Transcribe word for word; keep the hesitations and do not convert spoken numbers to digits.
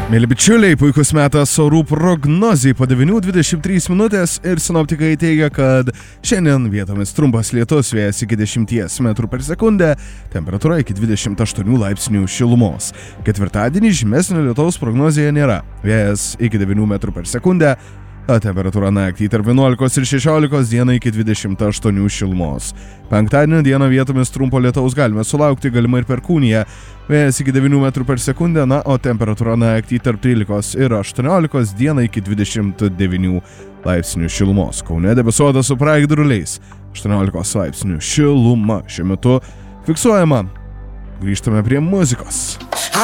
Mėly bičiuliai, puikus metas orų prognozijai po devynių dvidešimt trys minutės ir sinoptikai teigia, kad šiandien vietomis trumpas lietus, vėjas iki dešimties metrų per sekundę, temperatūra iki dvidešimt aštuonių laipsnių šilumos. Ketvirtadienį žymesnio lietaus prognozėje nėra, vėjas iki devynių metrų per sekundę, temperatūra naktį tarp vienuolikos ir šešiolikos, dieną iki dvidešimt aštuonių šilumos. Penktadienio dieną vietomis trumpo lietaus galime sulaukti, galima ir perkūnija, vėjas iki devynių metrų per sekundę, na, o temperatūra naktį tarp trylikos ir aštuoniolikos, dieną iki dvidešimt devynių laipsnių šilumos. Kaune debesuota su pragiedruliais, aštuoniolikos laipsnių šiluma šiuo metu fiksuojama. Grįžtame prie muzikos.